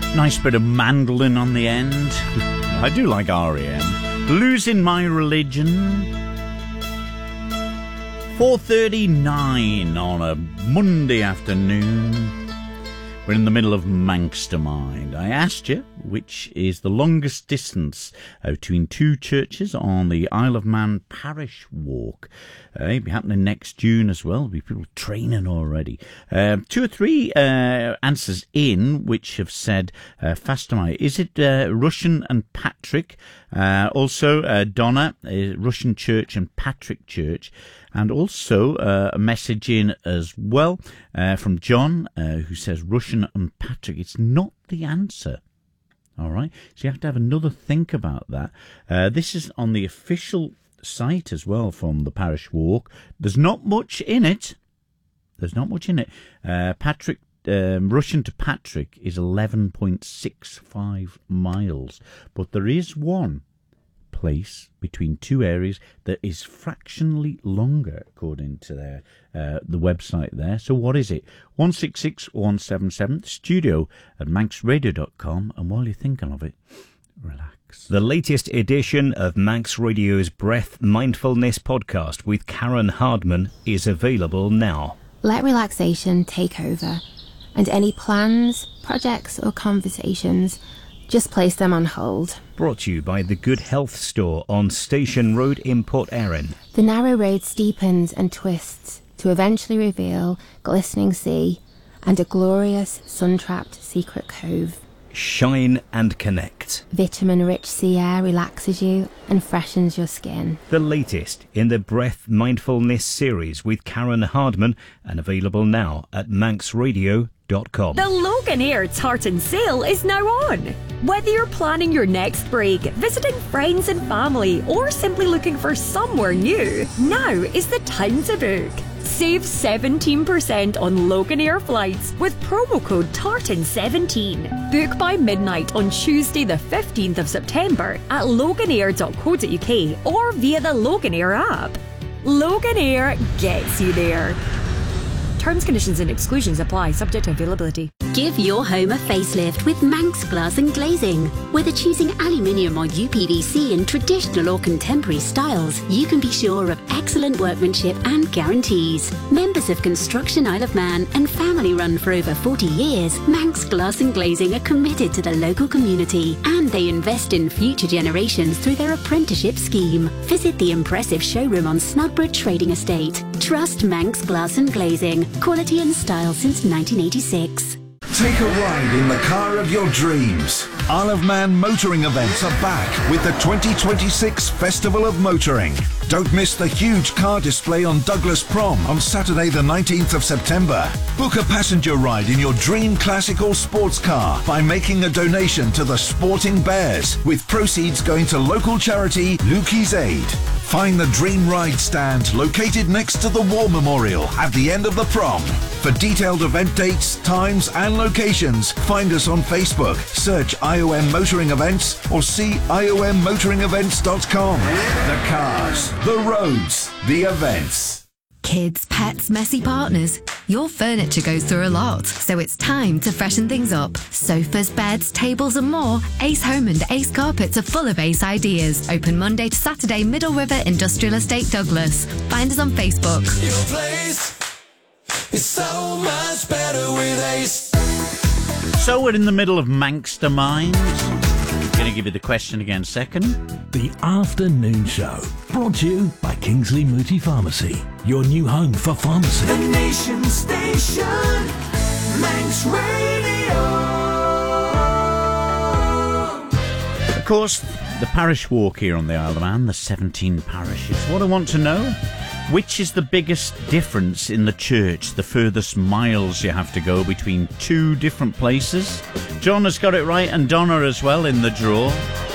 Nice bit of mandolin on the end. I do like R.E.M. Losing My Religion. 4:39 on a Monday afternoon. We're in the middle of Manxtermind. I asked you which is the longest distance between two churches on the Isle of Man Parish Walk. It'll be happening next June as well. There'll be people training already. 2 or 3 answers in which have said Fastamai. Is it Russian and Patrick? Also Donna, Russian Church and Patrick Church. And also a message in as well from John, who says Russian and Patrick. It's not the answer. All right. So you have to have another think about that. This is on the official site as well from the Parish Walk. There's not much in it. Patrick, Russian to Patrick is 11.65 miles. But there is one place between two areas that is fractionally longer, according to their the website there. So what is it? 166177, studio at manxradio.com. And while you're thinking of it, relax. The latest edition of Manx Radio's Breath Mindfulness podcast with Karen Hardman is available now. Let relaxation take over, and any plans, projects or conversations, just place them on hold. Brought to you by the Good Health Store on Station Road in Port Erin. The narrow road steepens and twists to eventually reveal glistening sea and a glorious sun-trapped secret cove. Shine and connect. Vitamin-rich sea air relaxes you and freshens your skin. The latest in the Breath Mindfulness series with Karen Hardman, and available now at manxradio.com. The Loganair Tartan Sale is now on. Whether you're planning your next break, visiting friends and family, or simply looking for somewhere new, now is the time to book. Save 17% on Loganair flights with promo code TARTAN17. Book by midnight on Tuesday the 15th of September at loganair.co.uk or via the Loganair app. Loganair gets you there. Terms, conditions and exclusions apply, subject to availability. Give your home a facelift with Manx Glass and Glazing. Whether choosing aluminium or UPVC in traditional or contemporary styles, you can be sure of excellent workmanship and guarantees. Members of Construction Isle of Man and family run for over 40 years, Manx Glass and Glazing are committed to the local community, and they invest in future generations through their apprenticeship scheme. Visit the impressive showroom on Snugborough Trading Estate. Trust Manx Glass and Glazing. Quality and style since 1986. Take a ride in the car of your dreams. Isle of Man motoring events are back with the 2026 Festival of Motoring. Don't miss the huge car display on Douglas Prom on Saturday the 19th of September. Book a passenger ride in your dream classic or sports car by making a donation to the Sporting Bears, with proceeds going to local charity Lukey's Aid. Find the Dream Ride stand located next to the War Memorial at the end of the prom. For detailed event dates, times and locations, find us on Facebook, search IOM Motoring Events or see iommotoringevents.com. The cars, the roads, the events. Kids, pets, messy partners. Your furniture goes through a lot, so it's time to freshen things up. Sofas, beds, tables and more. Ace Home and Ace Carpets are full of Ace ideas. Open Monday to Saturday, Middle River Industrial Estate, Douglas. Find us on Facebook. Your place is so much better with Ace. So we're in the middle of Manxtermind. Going to give you the question again second. The Afternoon Show, brought to you by Kingsley Mooti Pharmacy, your new home for pharmacy. The Nation Station, Manx Radio. Of course, the parish walk here on the Isle of Man, the 17 parishes. What I want to know, which is the biggest difference in the church, the furthest miles you have to go between two different places? John has got it right, and Donna as well in the draw.